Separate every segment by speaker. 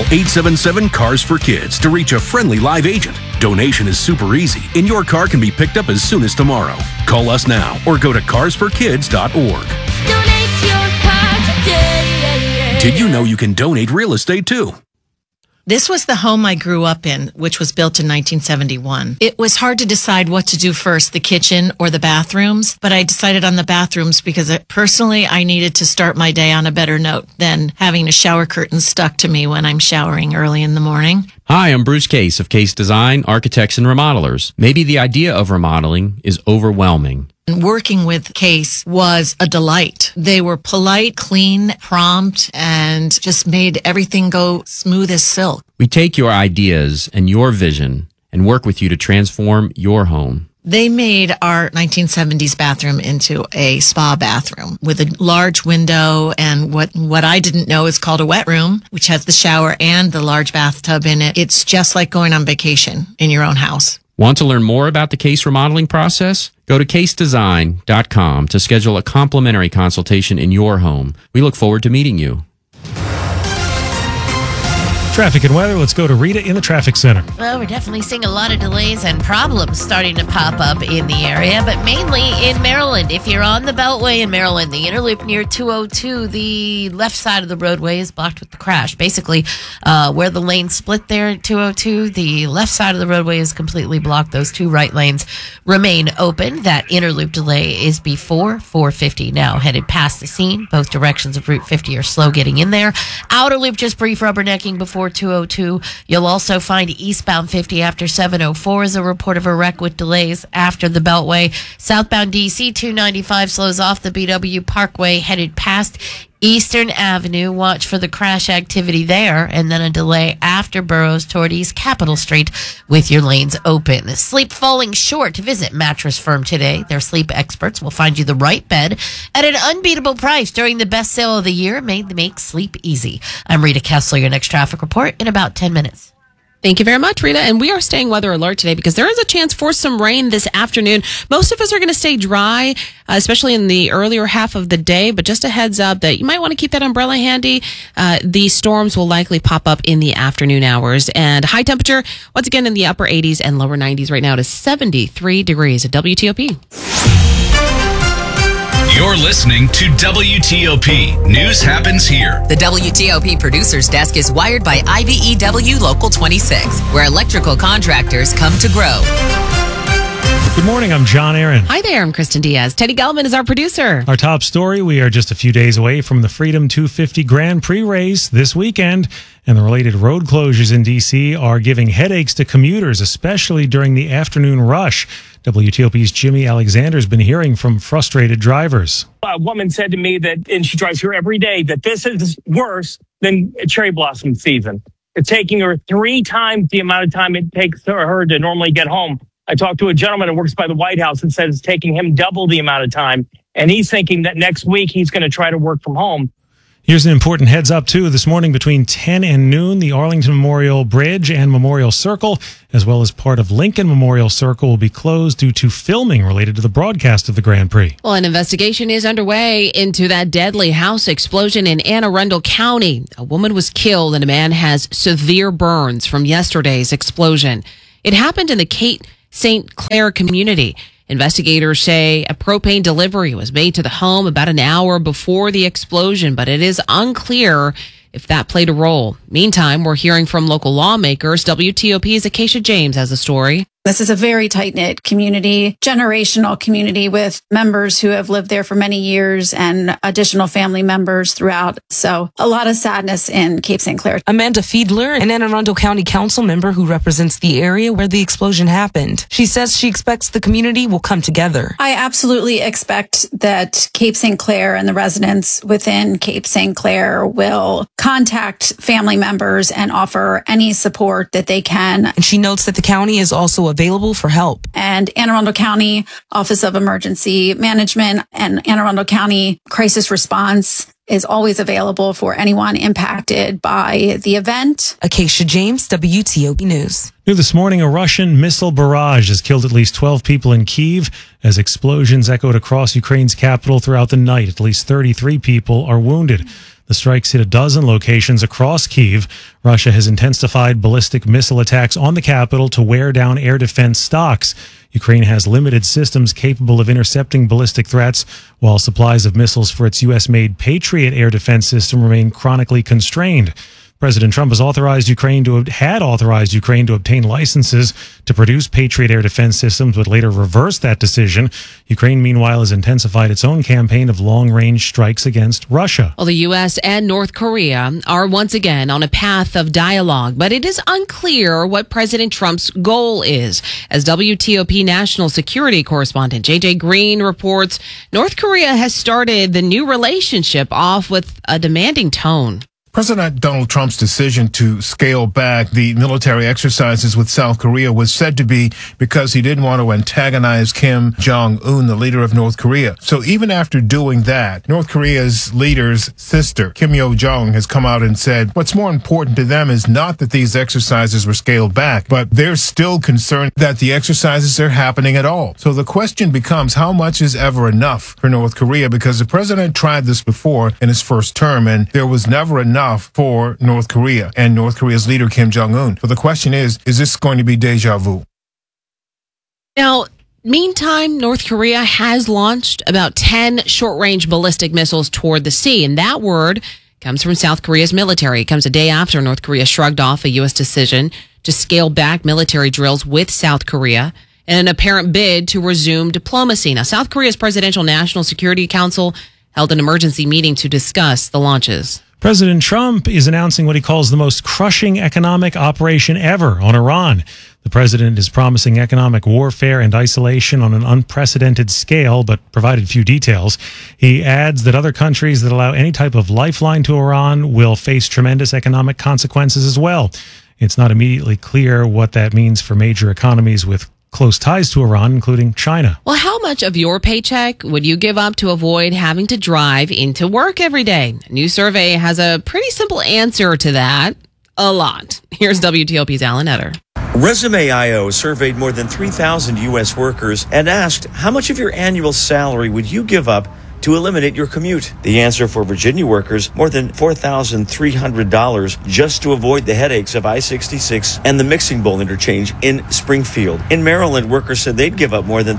Speaker 1: Call 877-CARS-FOR-KIDS to reach a friendly live agent. Donation is super easy, and your car can be picked up as soon as tomorrow. Call us now or go to carsforkids.org.
Speaker 2: Donate your car today.
Speaker 1: Did you know you can donate real estate too?
Speaker 3: This was the home I grew up in, which was built in 1971. It was hard to decide what to do first, the kitchen or the bathrooms, but I decided on the bathrooms because personally I needed to start my day on a better note than having a shower curtain stuck to me when I'm showering early in the morning.
Speaker 4: Hi, I'm Bruce Case of Case Design, Architects and Remodelers. Maybe the idea of remodeling is overwhelming.
Speaker 3: And working with Case was a delight. They were polite, clean, prompt, and just made everything go smooth as silk.
Speaker 4: We take your ideas and your vision and work with you to transform your home.
Speaker 3: They made our 1970s bathroom into a spa bathroom with a large window and what I didn't know is called a wet room, which has the shower and the large bathtub in it. It's just like going on vacation in your own house.
Speaker 4: Want to learn more about the Case remodeling process? Go to casedesign.com to schedule a complimentary consultation in your home. We look forward to meeting you.
Speaker 5: Traffic and weather. Let's go to Rita in the traffic center.
Speaker 6: Well, we're definitely seeing a lot of delays and problems starting to pop up in the area, but mainly in Maryland. If you're on the Beltway in Maryland, the inner loop near 202, the left side of the roadway is blocked with the crash. Basically, where the lanes split there at 202, the left side of the roadway is completely blocked. Those two right lanes remain open. That inner loop delay is before 450 now, headed past the scene. Both directions of Route 50 are slow getting in there. Outer loop just brief rubbernecking before 202. You'll also find eastbound 50 after 704 is a report of a wreck with delays after the Beltway. Southbound DC 295 slows off the BW Parkway headed past Eastern Avenue. Watch for the crash activity there, and then a delay after Burroughs toward East Capitol Street with your lanes open. Sleep falling short. Visit Mattress Firm today. Their sleep experts will find you the right bed at an unbeatable price during the best sale of the year, made to make sleep easy. I'm Rita Kessler, your next traffic report in about 10 minutes.
Speaker 7: Thank you very much, Rita. And we are staying weather alert today because there is a chance for some rain this afternoon. Most of us are going to stay dry, especially in the earlier half of the day. But just a heads up that you might want to keep that umbrella handy. These storms will likely pop up in the afternoon hours. And high temperature, once again, in the upper 80s and lower 90s right now to 73 degrees at WTOP.
Speaker 8: You're listening to WTOP. News happens here.
Speaker 9: The WTOP Producers Desk is wired by IBEW Local 26, where electrical contractors come to grow.
Speaker 5: Good morning, I'm John Aaron.
Speaker 7: Hi there, I'm Kristen Diaz. Teddy Gelman is our producer.
Speaker 5: Our top story, we are just a few days away from the Freedom 250 Grand Prix race this weekend, and the related road closures in D.C. are giving headaches to commuters, especially during the afternoon rush. WTOP's Jimmy Alexander has been hearing from frustrated drivers.
Speaker 10: A woman said to me that, and she drives here every day, that this is worse than cherry blossom season. It's taking her 3 times the amount of time it takes her to normally get home. I talked to a gentleman who works by the White House and said it's taking him double the amount of time. And he's thinking that next week he's going to try to work from home.
Speaker 5: Here's an important heads up, too. This morning between 10 and noon, the Arlington Memorial Bridge and Memorial Circle, as well as part of Lincoln Memorial Circle, will be closed due to filming related to the broadcast of the Grand Prix.
Speaker 7: Well, an investigation is underway into that deadly house explosion in Anne Arundel County. A woman was killed and a man has severe burns from yesterday's explosion. It happened in the Cape St. Clair community. Investigators say a propane delivery was made to the home about an hour before the explosion, but it is unclear if that played a role. Meantime, we're hearing from local lawmakers. WTOP's Acacia James has the story.
Speaker 11: This is a very tight-knit community, generational community with members who have lived there for many years and additional family members throughout. So a lot of sadness in Cape St. Clair.
Speaker 12: Amanda Fiedler, an Anne Arundel County Council member who represents the area where the explosion happened. She says she expects the community will come together.
Speaker 11: I absolutely expect that Cape St. Clair and the residents within Cape St. Clair will contact family members and offer any support that they can.
Speaker 12: And she notes that the county is also available for help.
Speaker 11: And Anne Arundel County Office of Emergency Management and Anne Arundel County Crisis Response is always available for anyone impacted by the event.
Speaker 12: Acacia James, WTOP News.
Speaker 5: New this morning, a Russian missile barrage has killed at least 12 people in Kyiv as explosions echoed across Ukraine's capital throughout the night. At least 33 people are wounded. The strikes hit a dozen locations across Kyiv. Russia has intensified ballistic missile attacks on the capital to wear down air defense stocks. Ukraine has limited systems capable of intercepting ballistic threats, while supplies of missiles for its U.S.-made Patriot air defense system remain chronically constrained. President Trump had authorized Ukraine to obtain licenses to produce Patriot air defense systems, but later reversed that decision. Ukraine, meanwhile, has intensified its own campaign of long-range strikes against Russia.
Speaker 7: Well, the U.S. and North Korea are once again on a path of dialogue, but it is unclear what President Trump's goal is. As WTOP national security correspondent J.J. Green reports, North Korea has started the new relationship off with a demanding tone.
Speaker 13: President Donald Trump's decision to scale back the military exercises with South Korea was said to be because he didn't want to antagonize Kim Jong-un, the leader of North Korea. So even after doing that, North Korea's leader's sister, Kim Yo-jong, has come out and said what's more important to them is not that these exercises were scaled back, but they're still concerned that the exercises are happening at all. So the question becomes, how much is ever enough for North Korea? Because the president tried this before in his first term, and there was never enough for North Korea and North Korea's leader, Kim Jong-un. So the question is this going to be deja vu?
Speaker 7: Now, meantime, North Korea has launched about 10 short-range ballistic missiles toward the sea, and that word comes from South Korea's military. It comes a day after North Korea shrugged off a U.S. decision to scale back military drills with South Korea in an apparent bid to resume diplomacy. Now, South Korea's Presidential National Security Council held an emergency meeting to discuss the launches.
Speaker 5: President Trump is announcing what he calls the most crushing economic operation ever on Iran. The president is promising economic warfare and isolation on an unprecedented scale, but provided few details. He adds that other countries that allow any type of lifeline to Iran will face tremendous economic consequences as well. It's not immediately clear what that means for major economies with close ties to Iran, including China.
Speaker 7: Well, how much of your paycheck would you give up to avoid having to drive into work every day? A new survey has a pretty simple answer to that. A lot. Here's WTOP's Alan Etter.
Speaker 14: Resume.io surveyed more than 3,000 U.S. workers and asked, how much of your annual salary would you give up to eliminate your commute? The answer for Virginia workers, more than $4,300 just to avoid the headaches of I-66 and the Mixing Bowl interchange in Springfield. In Maryland, workers said they'd give up more than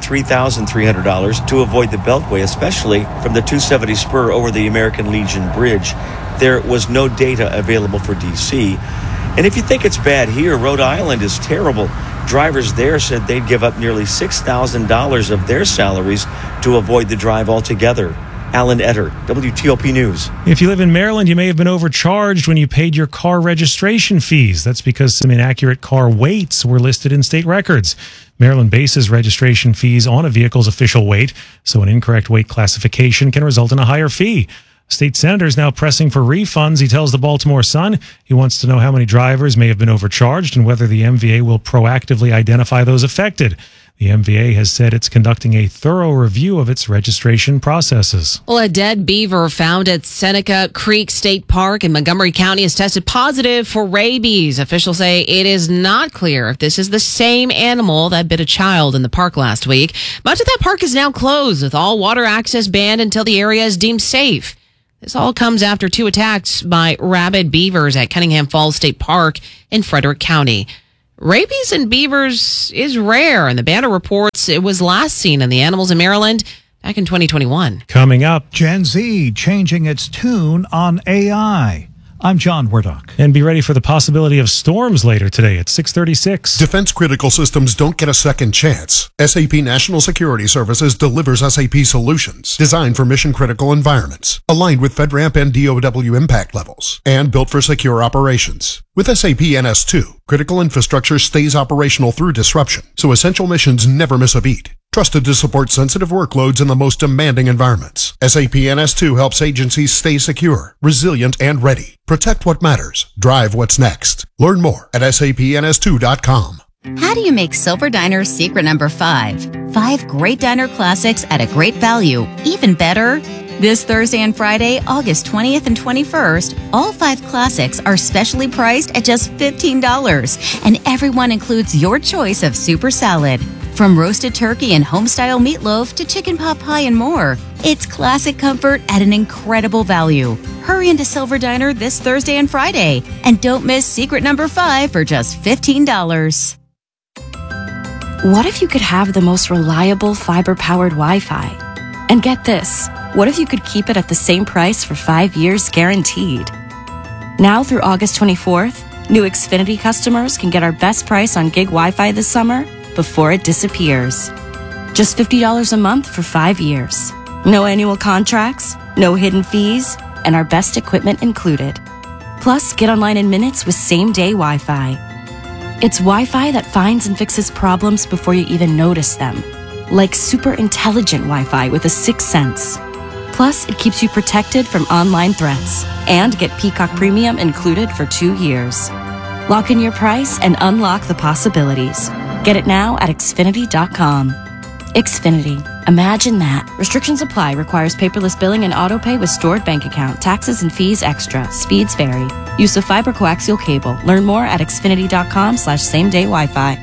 Speaker 14: $3,300 to avoid the Beltway, especially from the 270 spur over the American Legion Bridge. There was no data available for D.C. And if you think it's bad here, Rhode Island is terrible. Drivers there said they'd give up nearly $6,000 of their salaries to avoid the drive altogether. Alan Etter, WTOP News.
Speaker 5: If you live in Maryland, you may have been overcharged when you paid your car registration fees. That's because some inaccurate car weights were listed in state records. Maryland bases registration fees on a vehicle's official weight, so an incorrect weight classification can result in a higher fee. State senator is now pressing for refunds. He tells the Baltimore Sun he wants to know how many drivers may have been overcharged and whether the MVA will proactively identify those affected. The MVA has said it's conducting a thorough review of its registration processes.
Speaker 7: Well, a dead beaver found at Seneca Creek State Park in Montgomery County has tested positive for rabies. Officials say it is not clear if this is the same animal that bit a child in the park last week. Much of that park is now closed, with all water access banned until the area is deemed safe. This all comes after 2 attacks by rabid beavers at Cunningham Falls State Park in Frederick County. Rabies in beavers is rare, and the Banner reports it was last seen in the animals in Maryland back in 2021.
Speaker 5: Coming up,
Speaker 15: Gen Z changing its tune on AI. I'm John Wardock.
Speaker 5: And be ready for the possibility of storms later today at 6:36.
Speaker 16: Defense critical systems don't get a second chance. SAP National Security Services delivers SAP solutions designed for mission critical environments, aligned with FedRAMP and DOW impact levels, and built for secure operations. With SAP NS2, critical infrastructure stays operational through disruption, so essential missions never miss a beat. Trusted to support sensitive workloads in the most demanding environments. SAP NS2 helps agencies stay secure, resilient, and ready. Protect what matters. Drive what's next. Learn more at sapns2.com.
Speaker 17: How do you make Silver Diner's secret number 5? 5 great diner classics at a great value. Even better, this Thursday and Friday, August 20th and 21st, all 5 classics are specially priced at just $15, and everyone includes your choice of super salad. From roasted turkey and home-style meatloaf to chicken pot pie and more, it's classic comfort at an incredible value. Hurry into Silver Diner this Thursday and Friday, and don't miss secret number 5 for just $15.
Speaker 18: What if you could have the most reliable fiber-powered Wi-Fi? And get this, what if you could keep it at the same price for 5 years guaranteed? Now through August 24th, new Xfinity customers can get our best price on gig Wi-Fi this summer before it disappears. Just $50 a month for 5 years. No annual contracts, no hidden fees, and our best equipment included. Plus, get online in minutes with same-day Wi-Fi. It's Wi-Fi that finds and fixes problems before you even notice them. Like super intelligent Wi-Fi with a 6th sense. Plus, it keeps you protected from online threats. And get Peacock Premium included for 2 years. Lock in your price and unlock the possibilities. Get it now at Xfinity.com. Xfinity. Imagine that. Restrictions apply. Requires paperless billing and autopay with stored bank account. Taxes and fees extra. Speeds vary. Use of fiber coaxial cable. Learn more at Xfinity.com/same-day Wi-Fi.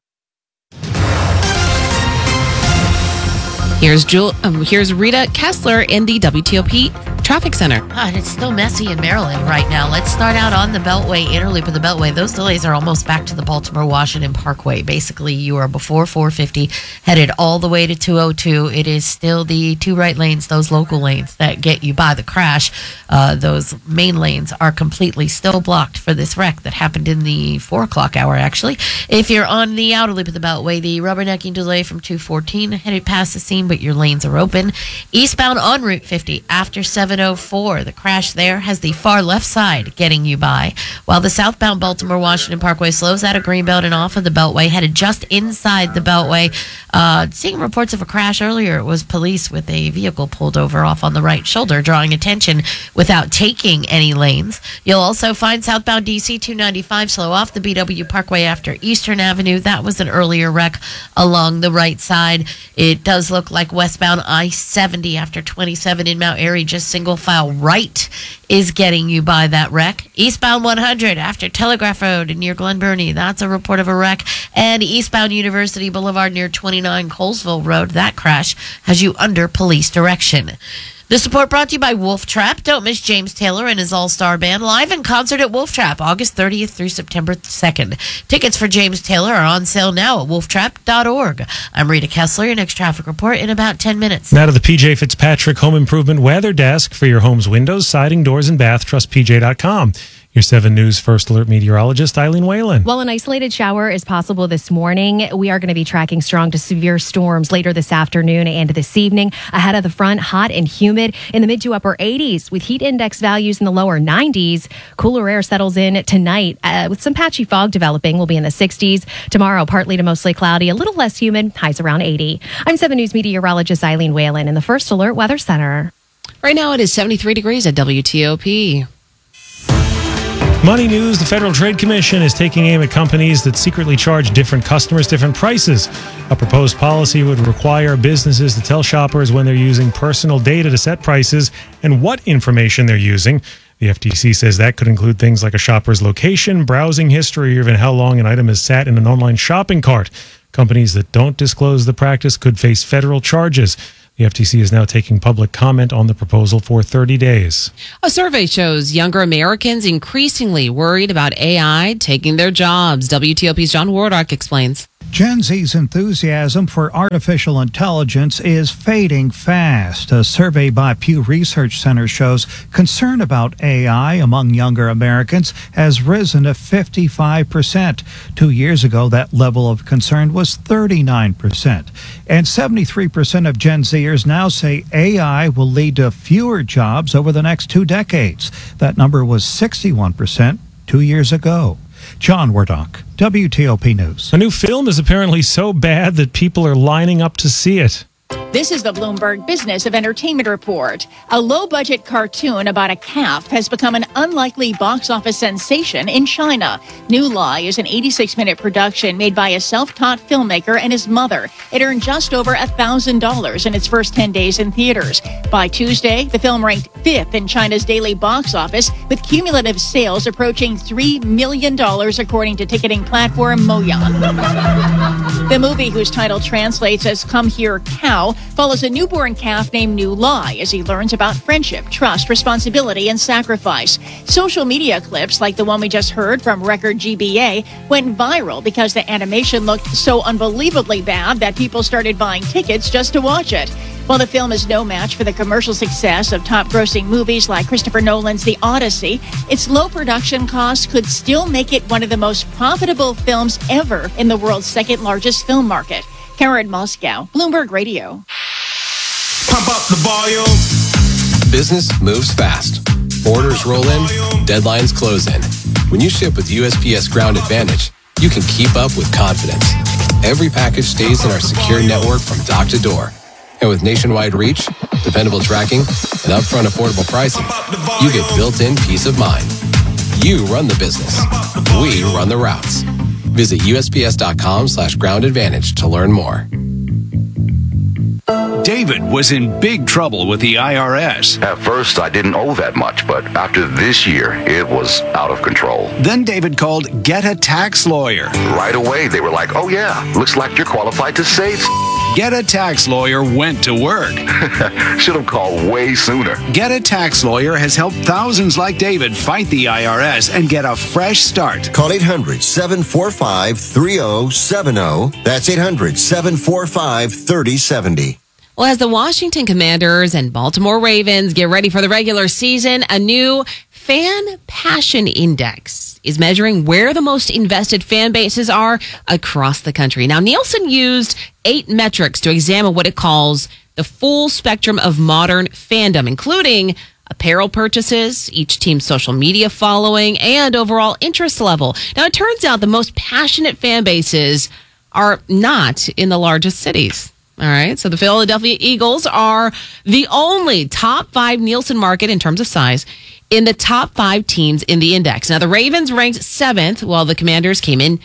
Speaker 7: Here's Rita Kessler in the WTOP Traffic Center.
Speaker 6: God, it's still messy in Maryland right now. Let's start out on the Beltway, inner loop of the Beltway. Those delays are almost back to the Baltimore-Washington Parkway. Basically, you are before 450, headed all the way to 202. It is still the 2 right lanes, those local lanes that get you by the crash. Those main lanes are completely still blocked for this wreck that happened in the 4 o'clock hour, actually. If you're on the outer loop of the Beltway, the rubbernecking delay from 214 headed past the scene, but your lanes are open. Eastbound on Route 50 after 704. The crash there has the far left side getting you by, while the southbound Baltimore-Washington Parkway slows out of Greenbelt and off of the Beltway, headed just inside the Beltway. Seeing reports of a crash earlier, it was police with a vehicle pulled over off on the right shoulder, drawing attention without taking any lanes. You'll also find southbound DC 295 slow off the BW Parkway after Eastern Avenue. That was an earlier wreck along the right side. It does look like westbound I-70 after 27 in Mount Airy, just single file right is getting you by that wreck. Eastbound 100 after Telegraph Road near Glen Burnie, that's a report of a wreck. And eastbound University Boulevard near 29 Colesville Road, that crash has you under police direction. This report brought to you by Wolf Trap. Don't miss James Taylor and his all-star band live in concert at Wolf Trap, August 30th through September 2nd. Tickets for James Taylor are on sale now at wolftrap.org. I'm Rita Kessler. Your next traffic report in about 10 minutes.
Speaker 5: Now to the PJ Fitzpatrick Home Improvement Weather Desk for your home's windows, siding, doors, and bath. Trust PJ.com. Your 7 News First Alert meteorologist, Eileen Whalen.
Speaker 19: Well, an isolated shower is possible this morning. We are going to be tracking strong to severe storms later this afternoon and this evening. Ahead of the front, hot and humid in the mid to upper 80s with heat index values in the lower 90s. Cooler air settles in tonight with some patchy fog developing. We'll be in the 60s. Tomorrow, partly to mostly cloudy, a little less humid, highs around 80. I'm 7 News meteorologist Eileen Whalen in the First Alert Weather Center.
Speaker 7: Right now, it is 73 degrees at WTOP.
Speaker 5: Money news, the Federal Trade Commission is taking aim at companies that secretly charge different customers different prices. A proposed policy would require businesses to tell shoppers when they're using personal data to set prices and what information they're using. The FTC says that could include things like a shopper's location, browsing history, or even how long an item has sat in an online shopping cart. Companies that don't disclose the practice could face federal charges. The FTC is now taking public comment on the proposal for 30 days.
Speaker 7: A survey shows younger Americans increasingly worried about AI taking their jobs. WTOP's John Wardock explains.
Speaker 15: Gen Z's enthusiasm for artificial intelligence is fading fast. A survey by Pew Research Center shows concern about AI among younger Americans has risen to 55%. 2 years ago, that level of concern was 39%. And 73% of Gen Zers now say AI will lead to fewer jobs over the next 2 decades. That number was 61% 2 years ago. John Wardock, WTOP News.
Speaker 5: A new film is apparently so bad that people are lining up to see it.
Speaker 20: This is the Bloomberg Business of Entertainment Report. A low-budget cartoon about a calf has become an unlikely box office sensation in China. New Lie is an 86-minute production made by a self-taught filmmaker and his mother. It earned just over $1,000 in its first 10 days in theaters. By Tuesday, the film ranked 5th in China's daily box office, with cumulative sales approaching $3 million, according to ticketing platform Moyan. The movie, whose title translates as Come Here, Cow, follows a newborn calf named New Lie as he learns about friendship, trust, responsibility, and sacrifice. Social media clips like the one we just heard from Record GBA went viral because the animation looked so unbelievably bad that people started buying tickets just to watch it. While the film is no match for the commercial success of top-grossing movies like Christopher Nolan's The Odyssey, its low production costs could still make it one of the most profitable films ever in the world's second-largest film market. Karen Moscow, Bloomberg Radio.
Speaker 21: Pump up the volume. Business moves fast. Orders roll in, deadlines close in. When you ship with USPS Ground Advantage, you can keep up with confidence. Every package stays in our secure network from dock to door. And with nationwide reach, dependable tracking, and upfront affordable pricing, you get built-in peace of mind. You run the business. We run the routes. Visit USPS.com/Ground Advantage to learn more.
Speaker 22: David was in big trouble with the IRS.
Speaker 23: At first, I didn't owe that much, but after this year, it was out of control.
Speaker 22: Then David called Get a Tax Lawyer.
Speaker 23: Right away, they were like, oh yeah, looks like you're qualified to save.
Speaker 22: Get a Tax Lawyer went to work.
Speaker 23: Should have called way sooner.
Speaker 22: Get a Tax Lawyer has helped thousands like David fight the IRS and get a fresh start.
Speaker 24: Call 800-745-3070. That's 800-745-3070.
Speaker 7: Well, as the Washington Commanders and Baltimore Ravens get ready for the regular season, a new Fan Passion Index is measuring where the most invested fan bases are across the country. Now, Nielsen used 8 metrics to examine what it calls the full spectrum of modern fandom, including apparel purchases, each team's social media following, and overall interest level. Now, it turns out the most passionate fan bases are not in the largest cities. All right, so the Philadelphia Eagles are the only top 5 Nielsen market in terms of size in the top 5 teams in the index. Now, the Ravens ranked 7th, while the Commanders came in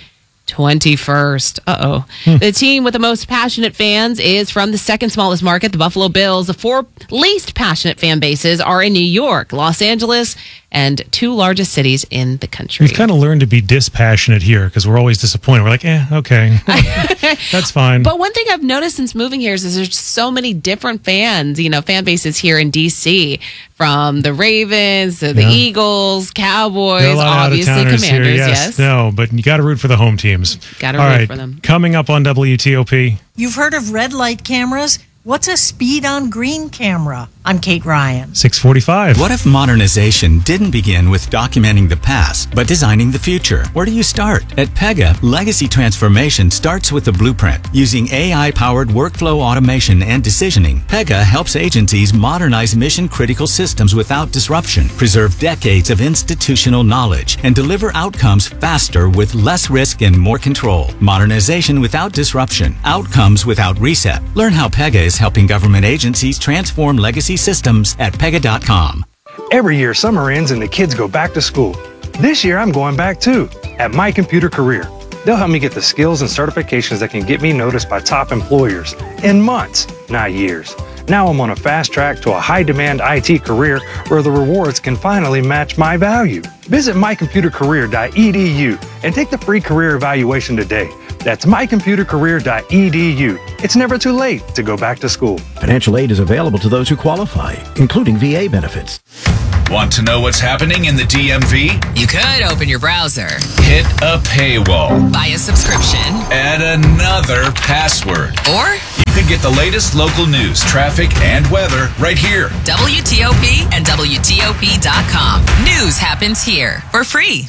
Speaker 7: 21st. The team with the most passionate fans is from the second smallest market, the Buffalo Bills. The 4 least passionate fan bases are in New York, Los Angeles, and 2 largest cities in the country.
Speaker 5: We've kind of learned to be dispassionate here because we're always disappointed. We're like, okay, that's fine.
Speaker 7: But one thing I've noticed since moving here is there's so many different fan bases here in D.C., from the Ravens to the Eagles, Cowboys, obviously Commanders.
Speaker 5: Here, yes. No, but you got to root for the home teams.
Speaker 7: Got to root for them.
Speaker 5: Coming up on WTOP.
Speaker 25: You've heard of red light cameras? What's a speed on green camera? I'm Kate Ryan.
Speaker 5: 6:45.
Speaker 26: What if modernization didn't begin with documenting the past, but designing the future? Where do you start? At Pega, legacy transformation starts with the blueprint. Using AI-powered workflow automation and decisioning, Pega helps agencies modernize mission-critical systems without disruption, preserve decades of institutional knowledge, and deliver outcomes faster with less risk and more control. Modernization without disruption. Outcomes without reset. Learn how Pega is helping government agencies transform legacy systems at Pega.com.
Speaker 27: Every year, summer ends and the kids go back to school. This year, I'm going back too, at My Computer Career. They'll help me get the skills and certifications that can get me noticed by top employers in months, not years. Now I'm on a fast track to a high-demand IT career where the rewards can finally match my value. Visit mycomputercareer.edu and take the free career evaluation today. That's mycomputercareer.edu. It's never too late to go back to school.
Speaker 28: Financial aid is available to those who qualify, including VA benefits.
Speaker 8: Want to know what's happening in the DMV?
Speaker 9: You could open your browser,
Speaker 8: hit a paywall,
Speaker 9: buy a subscription,
Speaker 8: add another password,
Speaker 9: or
Speaker 8: you could get the latest local news, traffic, and weather right here.
Speaker 9: WTOP and WTOP.com. News happens here for free.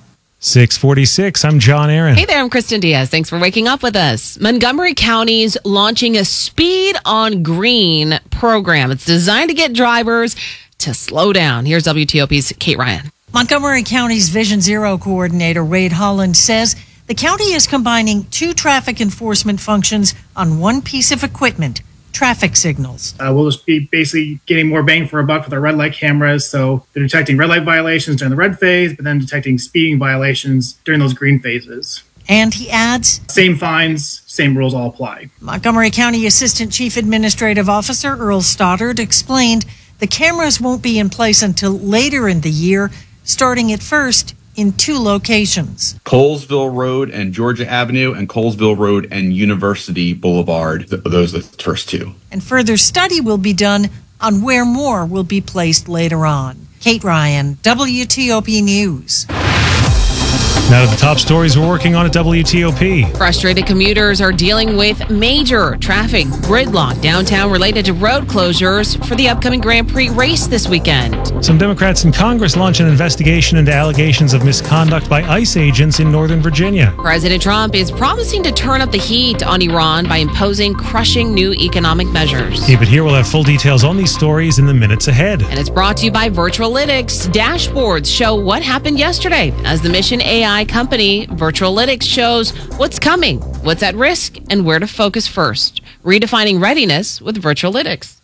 Speaker 5: 6:46. I'm John Aaron.
Speaker 7: Hey there, I'm Kristen Diaz. Thanks for waking up with us. Montgomery County's launching a Speed on Green program. It's designed to get drivers to slow down. Here's WTOP's Kate Ryan.
Speaker 25: Montgomery County's Vision Zero coordinator, Wade Holland, says the county is combining 2 traffic enforcement functions on one piece of equipment, traffic signals.
Speaker 1: We'll just be basically getting more bang for a buck with our red light cameras. So they're detecting red light violations during the red phase, but then detecting speeding violations during those green phases.
Speaker 25: And he adds,
Speaker 1: same fines, same rules all apply.
Speaker 25: Montgomery County Assistant Chief Administrative Officer Earl Stoddard explained the cameras won't be in place until later in the year, starting at first in 2 locations.
Speaker 2: Colesville Road and Georgia Avenue, and Colesville Road and University Boulevard. Those are the first 2.
Speaker 25: And further study will be done on where more will be placed later on. Kate Ryan, WTOP News.
Speaker 5: Now to the top stories we're working on at WTOP.
Speaker 7: Frustrated commuters are dealing with major traffic gridlock downtown related to road closures for the upcoming Grand Prix race this weekend.
Speaker 5: Some Democrats in Congress launch an investigation into allegations of misconduct by ICE agents in Northern Virginia.
Speaker 7: President Trump is promising to turn up the heat on Iran by imposing crushing new economic measures.
Speaker 5: Keep it here. We'll have full details on these stories in the minutes ahead.
Speaker 7: And it's brought to you by Virtualytics. Dashboards show what happened yesterday as the Mission AI company Virtualytics shows what's coming, what's at risk, and where to focus first. Redefining readiness with Virtualytics.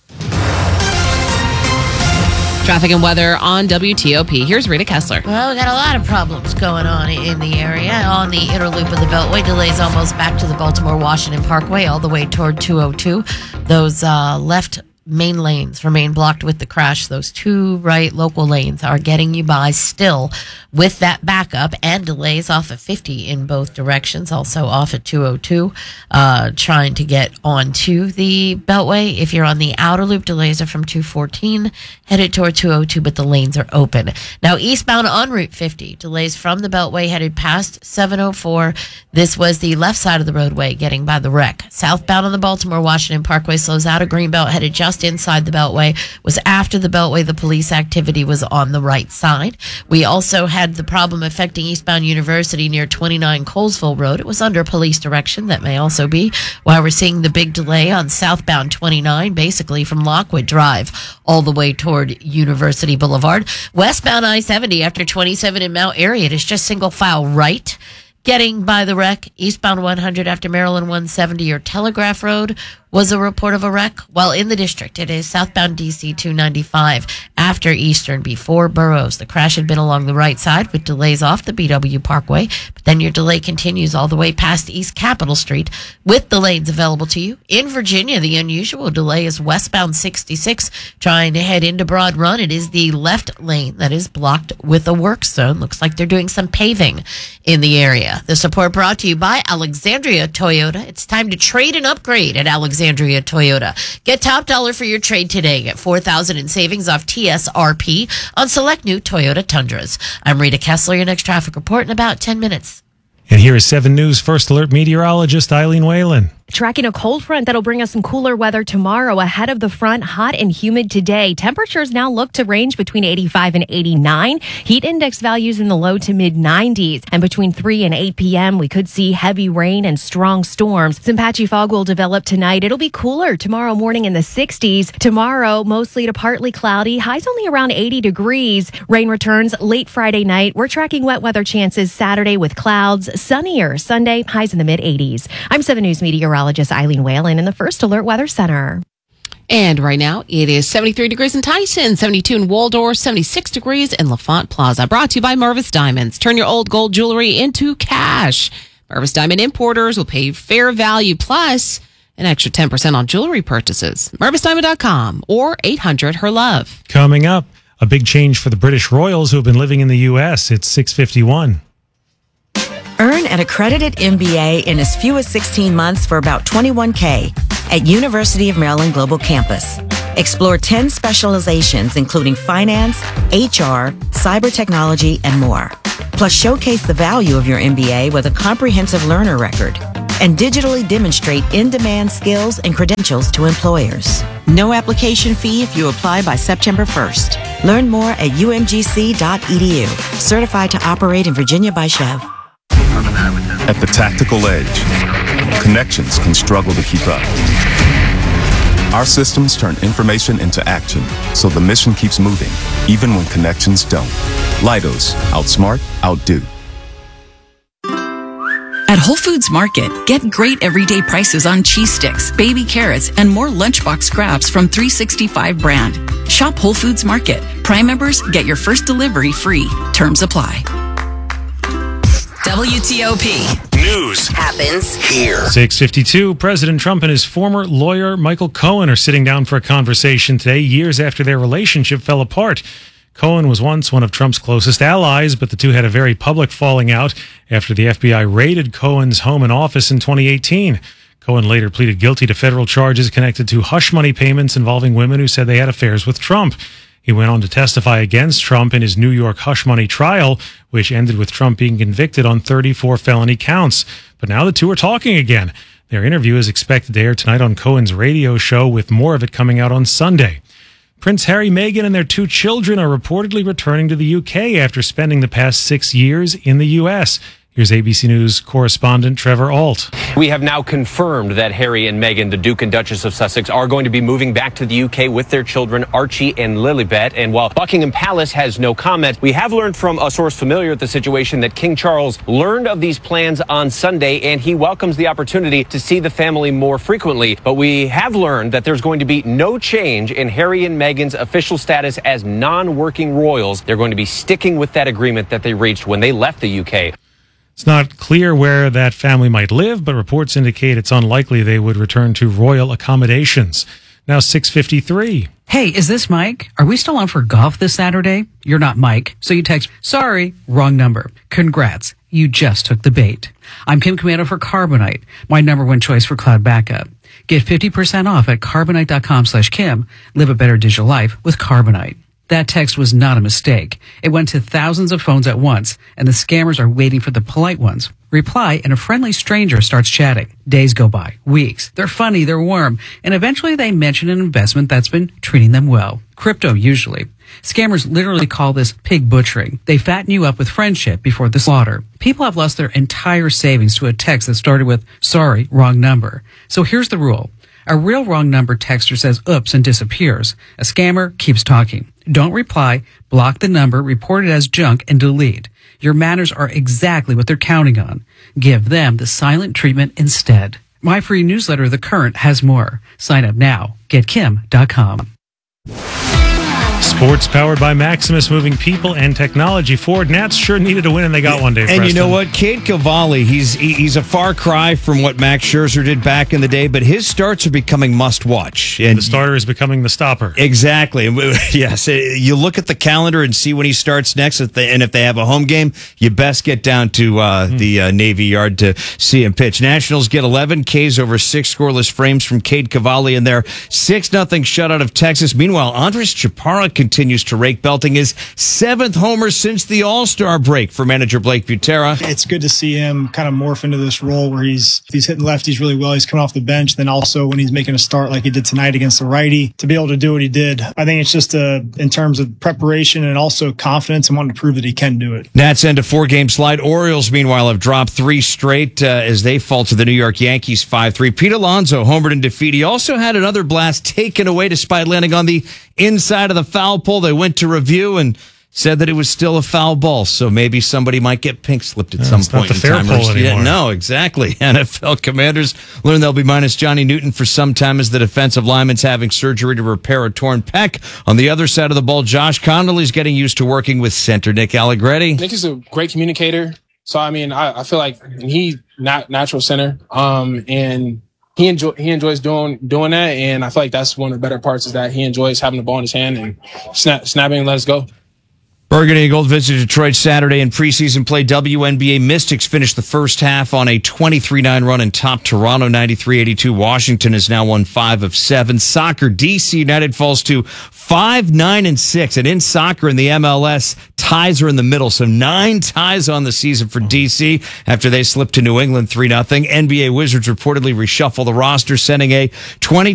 Speaker 7: Traffic and weather on WTOP. Here's Rita Kessler.
Speaker 6: Well, we got a lot of problems going on in the area. On the inner loop of the Beltway, delays almost back to the Baltimore-Washington Parkway, all the way toward 202. Those left main lanes remain blocked with the crash. Those 2 right local lanes are getting you by still with that backup and delays off of 50 in both directions, also off at 202, trying to get onto the Beltway. If you're on the outer loop, delays are from 214 headed toward 202, but the lanes are open. Now, eastbound on Route 50, delays from the Beltway headed past 704. This was the left side of the roadway getting by the wreck. Southbound on the Baltimore-Washington Parkway slows out of Greenbelt headed just inside the Beltway. Was after the Beltway, the police activity was on the right side. We also had the problem affecting eastbound University near 29 Colesville Road. It was under police direction. That may also be why we're seeing the big delay on southbound 29, basically from Lockwood Drive all the way toward University Boulevard. Westbound I-70 after 27 in Mount Airy, it is just single file right. Getting by the wreck, eastbound 100 after Maryland 170 or Telegraph Road was a report of a wreck. While in the district, it is southbound DC 295 after Eastern before Burroughs. The crash had been along the right side with delays off the BW Parkway, but then your delay continues all the way past East Capitol Street with the lanes available to you. In Virginia, the unusual delay is westbound 66 trying to head into Broad Run. It is the left lane that is blocked with a work zone. Looks like they're doing some paving in the area. The support brought to you by Alexandria Toyota. It's time to trade and upgrade at Alexandria Toyota. Get top dollar for your trade today. Get $4,000 in savings off TSRP on select new Toyota Tundras. I'm Rita Kessler, your next traffic report in about 10 minutes.
Speaker 5: And here is 7 News First Alert meteorologist Eileen Whalen.
Speaker 19: Tracking a cold front that'll bring us some cooler weather tomorrow. Ahead of the front, hot and humid today. Temperatures now look to range between 85 and 89. Heat index values in the low to mid 90s. And between 3 and 8 p.m., we could see heavy rain and strong storms. Some patchy fog will develop tonight. It'll be cooler tomorrow morning in the 60s. Tomorrow, mostly to partly cloudy. Highs only around 80 degrees. Rain returns late Friday night. We're tracking wet weather chances Saturday with clouds. Sunnier Sunday, highs in the mid 80s. I'm 7 News meteorologist Eileen Whalen in the First Alert Weather Center.
Speaker 7: And right now, it is 73 degrees in Tyson, 72 in Waldorf, 76 degrees in LaFont Plaza. Brought to you by Mervis Diamonds. Turn your old gold jewelry into cash. Mervis Diamond importers will pay fair value plus an extra 10% on jewelry purchases. MervisDiamond.com or 800-HER-LOVE.
Speaker 5: Coming up, a big change for the British Royals who have been living in the U.S. It's 6:51.
Speaker 3: Earn an accredited MBA in as few as 16 months for about $21K at University of Maryland Global Campus. Explore 10 specializations including finance, HR, cyber technology, and more. Plus showcase the value of your MBA with a comprehensive learner record and digitally demonstrate in-demand skills and credentials to employers. No application fee if you apply by September 1st. Learn more at umgc.edu. Certified to operate in Virginia by Chev.
Speaker 4: At the tactical edge, connections can struggle to keep up. Our systems turn information into action, so the mission keeps moving, even when connections don't. Leidos, outsmart, outdo.
Speaker 10: At Whole Foods Market, get great everyday prices on cheese sticks, baby carrots, and more lunchbox scraps from 365 brand. Shop Whole Foods Market. Prime members get your first delivery free. Terms apply.
Speaker 9: WTOP.
Speaker 8: News
Speaker 9: happens
Speaker 8: here.
Speaker 5: 6:52. President Trump and his former lawyer, Michael Cohen, are sitting down for a conversation today, years after their relationship fell apart. Cohen was once one of Trump's closest allies, but the two had a very public falling out after the FBI raided Cohen's home and office in 2018. Cohen later pleaded guilty to federal charges connected to hush money payments involving women who said they had affairs with Trump. He went on to testify against Trump in his New York hush money trial, which ended with Trump being convicted on 34 felony counts. But now the two are talking again. Their interview is expected to air tonight on Cohen's radio show, with more of it coming out on Sunday. Prince Harry, Meghan, and their two children are reportedly returning to the UK after spending the past 6 years in the US. Here's ABC News correspondent Trevor Ault.
Speaker 11: We have now confirmed that Harry and Meghan, the Duke and Duchess of Sussex, are going to be moving back to the UK with their children, Archie and Lilibet. And while Buckingham Palace has no comment, we have learned from a source familiar with the situation that King Charles learned of these plans on Sunday, and he welcomes the opportunity to see the family more frequently. But we have learned that there's going to be no change in Harry and Meghan's official status as non-working royals. They're going to be sticking with that agreement that they reached when they left the UK.
Speaker 5: It's not clear where that family might live, but reports indicate it's unlikely they would return to royal accommodations. Now 6:53.
Speaker 12: Hey, is this Mike? Are we still on for golf this Saturday? You're not Mike, so you text, sorry, wrong number. Congrats, you just took the bait. I'm Kim Commando for Carbonite, my number one choice for cloud backup. Get 50% off at carbonite.com/Kim. Live a better digital life with Carbonite. That text was not a mistake. It went to thousands of phones at once, and the scammers are waiting for the polite ones. Reply, and a friendly stranger starts chatting. Days go by, weeks. They're funny, they're warm, and eventually they mention an investment that's been treating them well. Crypto, usually. Scammers literally call this pig butchering. They fatten you up with friendship before the slaughter. People have lost their entire savings to a text that started with, sorry, wrong number. So here's the rule. A real wrong number texter says oops and disappears. A scammer keeps talking. Don't reply, block the number, report it as junk, and delete. Your manners are exactly what they're counting on. Give them the silent treatment instead. My free newsletter, The Current, has more. Sign up now. GetKim.com.
Speaker 5: Sports powered by Maximus, moving people and technology forward. Nats sure needed a win, and they got one, Dave
Speaker 13: And
Speaker 5: Preston.
Speaker 13: you know what? Cade Cavalli, he's a far cry from what Max Scherzer did back in the day, but his starts are becoming must-watch. And
Speaker 5: the starter is becoming the stopper.
Speaker 13: Exactly. Yes. You look at the calendar and see when he starts next, and if they have a home game, you best get down to the Navy Yard to see him pitch. Nationals get 11 Ks over 6 scoreless frames from Cade Cavalli in their 6-0 shutout of Texas. Meanwhile, Andres Chaparro continues to rake, belting his 7th homer since the All-Star break for manager Blake Butera.
Speaker 14: It's good to see him kind of morph into this role where he's hitting lefties really well. He's coming off the bench. Then also when he's making a start like he did tonight against the righty, to be able to do what he did, I think it's just in terms of preparation and also confidence and wanting to prove that he can do it.
Speaker 13: Nats end a 4-game slide. Orioles, meanwhile, have dropped 3 straight as they fall to the New York Yankees 5-3. Pete Alonso homered in defeat. He also had another blast taken away despite landing on the inside of the foul pole. They went to review and said that it was still a foul ball, so maybe somebody might get pink slipped at some point in time. Yeah, no, exactly. NFL Commanders learn they'll be minus Johnny Newton for some time as the defensive lineman's having surgery to repair a torn pec. On the other side of the ball, Josh Connolly's getting used to working with center Nick Allegretti.
Speaker 16: Nick is a great communicator, so I mean, I feel like he's not natural center, and he enjoys doing that, and I feel like that's one of the better parts is that he enjoys having the ball in his hand and snapping and let us go.
Speaker 13: Burgundy and Gold visit Detroit Saturday in preseason play. WNBA Mystics finished the first half on a 23-9 run and topped Toronto 93-82. Washington has now won 5 of 7. Soccer, DC United falls to 5-9-6. And in soccer in the MLS, ties are in the middle. So 9 ties on the season for DC after they slipped to New England 3-0. NBA Wizards reportedly reshuffle the roster, sending a 20